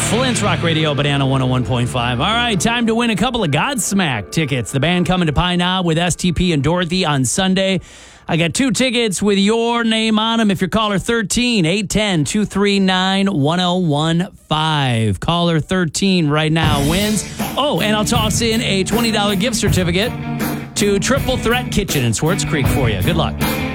Flint's Rock Radio, Banana 101.5. All right, time to win a couple of Godsmack tickets. The band coming to Pine Knob with STP and Dorothy on Sunday. I got 2 tickets with your name on them. If you're caller 13, 810-239-1015. Caller 13 right now wins. Oh, and I'll toss in a $20 gift certificate to Triple Threat Kitchen in Swartz Creek for you. Good luck.